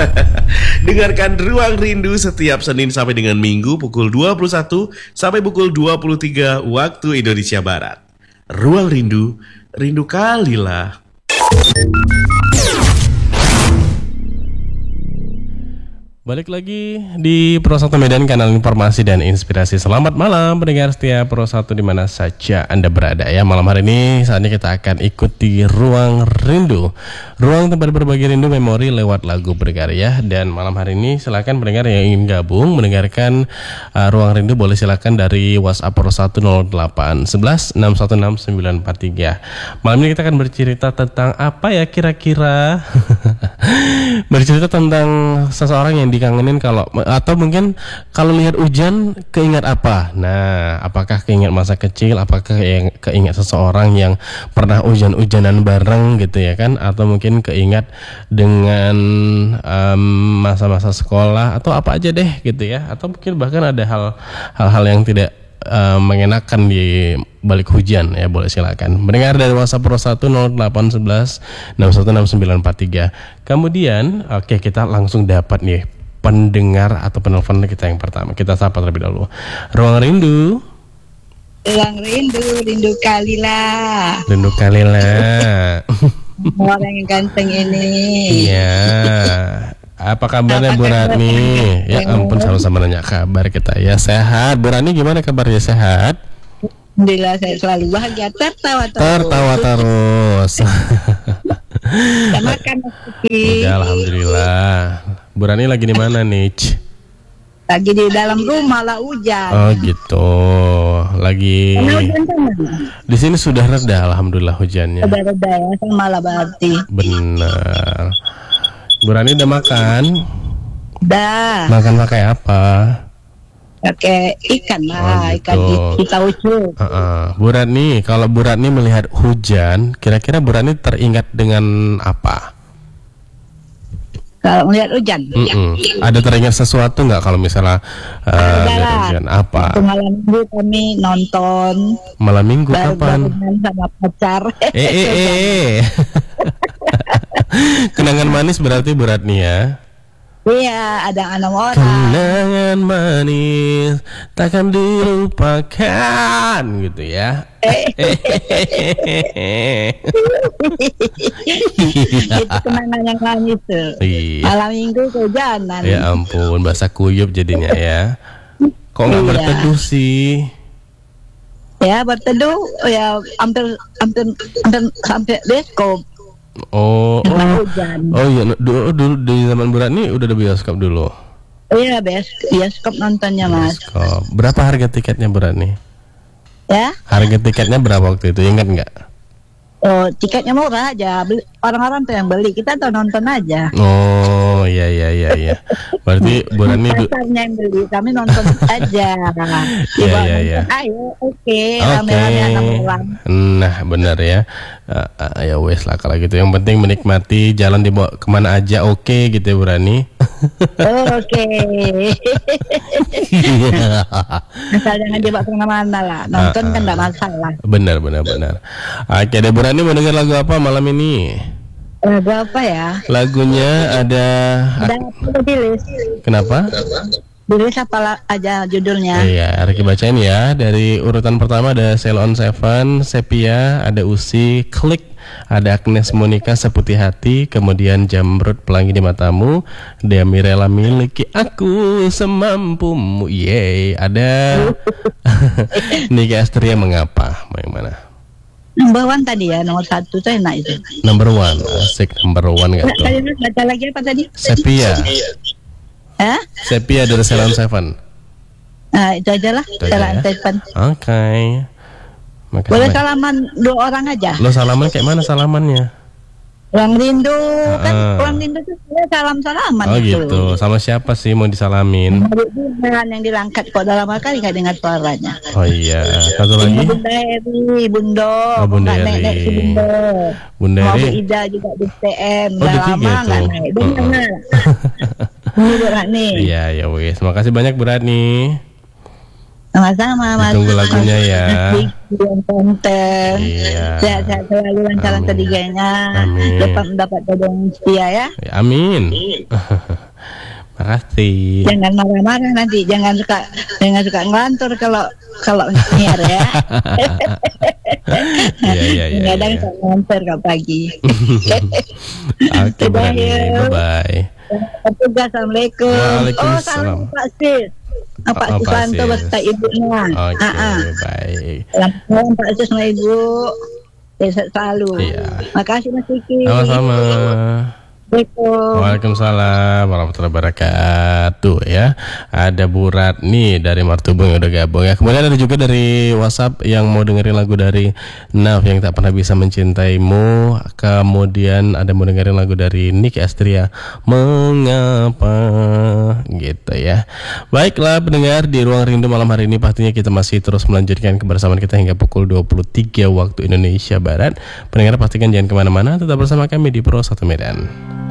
Dengarkan Ruang Rindu setiap Senin sampai dengan Minggu pukul 21 sampai pukul 23 waktu Indonesia Barat. Ruang Rindu, rindu kalilah. Balik lagi di Pro 1 Medan, kanal informasi dan inspirasi. Selamat malam pendengar setia Pro 1 di mana saja Anda berada ya. Malam hari ini saatnya kita akan ikuti Ruang Rindu, ruang tempat berbagi rindu memori lewat lagu berkarya. Dan malam hari ini silakan pendengar yang ingin gabung mendengarkan Ruang Rindu boleh silakan dari WhatsApp Pro 1 08 11 616 943. Malam ini kita akan bercerita tentang apa ya kira-kira? Bercerita tentang seseorang yang dikangenin atau mungkin kalau lihat hujan keingat apa? Nah, apakah keingat masa kecil? Apakah keingat seseorang yang pernah hujan-hujanan bareng gitu ya kan? Atau mungkin keingat dengan masa-masa sekolah atau apa aja deh gitu ya? Atau mungkin bahkan ada hal-hal yang tidak mengenakan di balik hujan ya, boleh silakan mendengar dari WhatsApp Pro 1 0811 616943. Kemudian kita langsung dapat nih pendengar atau penelpon kita yang pertama. Kita sapa terlebih dahulu. Ruang Rindu. Ruang Rindu, rindu kalilah. Rindu kalilah. Orang yang ganteng ini. Iya. Apa kabarnya Bu Rani? Ya ampun, sama-sama nanya kabar kita. Ya sehat. Bu Rani gimana kabarnya, sehat? Alhamdulillah saya selalu bahagia, tertawa terus. Makan udah, alhamdulillah. Bu Rani lagi di mana nih? Lagi di dalam rumah lah, hujan. Oh gitu. Lagi. Di sini sudah reda, alhamdulillah hujannya. Sudah reda ya, sama lah berarti. Benar. Bu Rani udah makan? Udah. Makan pakai apa? Pakai ikan lah, gitu. Ikan di tauco. Bu Rani, kalau Bu Rani melihat hujan, kira-kira Bu Rani teringat dengan apa? Kalau melihat hujan, ada teringat sesuatu nggak kalau misalnya lihat hujan? Apa? Malam minggu kami nonton. Malam minggu kapan? Sama pacar. Kenangan manis berarti Bu Rani ya? Iya, ada 6 orang. Kenangan manis takkan dilupakan gitu ya. Itu kenangan yang manis tuh. Iya. Malam minggu kehujanan. Ya ampun, basah kuyup jadinya ya. Kok nggak berteduh sih? Ya berteduh ya hampir sampai bioskop. Oh iya, dulu di zaman Bu Rani udah ada bioskop dulu. Iya, bioskop nontonnya Mas. Bioskop. Berapa harga tiketnya Bu Rani? Ya? Harga tiketnya berapa waktu itu, ingat nggak? Oh, tiketnya murah aja. Orang-orang tuh yang beli, kita tuh nonton aja. Oh iya. Berarti Bu Rani pasarnya yang beli, kami nonton aja. Iya. Ayo, oke. Rame-rame 6 orang. Nah benar ya. Ya wes lah kalau gitu. Yang penting menikmati, jalan dibawa kemana aja oke gitu ya Bu Rani. Oke. Asal jangan dibawa kemana-mana lah. Nonton kan gak masalah. Benar. Oke deh, Bu Rani mau dengar lagu apa malam ini? Lagu apa ya? Lagunya ada tulis. Kenapa? Tulis apa aja judulnya? Iya, Ricky bacain ya. Dari urutan pertama ada Ceylon Seven, Sepia, ada Usi, Klik, ada Agnes Monica Seputih Hati, kemudian Jamrud Pelangi di Matamu, Demi Rela Miliki Aku Semampumu, yeay, ada Niki Astria Mengapa, mau yang mana? Number 1 tadi ya, nomor 1 tuh enak itu. Number 1, asik, number 1 gak tuh? Tadi baca lagi apa tadi? Sepia. Sepia dari Ceylon Seven. Nah itu aja lah, Ceylon Seven. Oke. Boleh salaman 2 orang aja. Lo salaman kayak mana salamannya? Ruang Rindu kan, Ruang Rindu tuh salam-salaman. Oh gitu, sama siapa sih mau disalamin? Bukan yang dilangkat kok, dalam kali nggak dengar suaranya. Oh iya, satu lagi. Bunda Eri, Bundo, Bunda Eri. Nenek si Bundo. Bunda Eri. Mau Ida juga di TM, udah lama nggak naik. Benar. Ini Bu Rani. Iya, ya wes. Makasih banyak Bu Rani. Sama-sama Mas. Ditunggu lagunya ya. Konten. Iya. Sehat-sehat selalu lancaran Amin. ketiganya. Amin. Dapat mendapat jodoh yang setia ya. Ya, amin. Makasih. Jangan marah-marah nanti, jangan suka ngelantur kalau nyiar ya. Iya. Kadang suka ngelantur kalau pagi. Oke, Udah, Brani. yuk. Bye-bye. Petugas, Assalamualaikum. Waalaikumsalam. Salam Pak Sis. Pak Oh, Pak Susanto Sis. beserta ibunya. Oke, Ah. baik. Selamat malam Pak Sis sama Ibu. Sehat selalu. Iya. Makasih Mas Kiki. Sama-sama. Assalamualaikum. Waalaikumsalam warahmatullahi wabarakatuh ya. Ada Bu Ratni dari Martubung yang udah gabung ya. Kemudian ada juga dari WhatsApp yang mau dengerin lagu dari Naf yang tak pernah bisa mencintaimu. Kemudian ada mau dengerin lagu dari Nick Astria, Mengapa, gitu ya. Baiklah pendengar, di Ruang Rindu malam hari ini pastinya kita masih terus melanjutkan kebersamaan kita hingga pukul 23 waktu Indonesia Barat. Pendengar pastikan jangan kemana-mana, tetap bersama kami di Pro 1 Medan.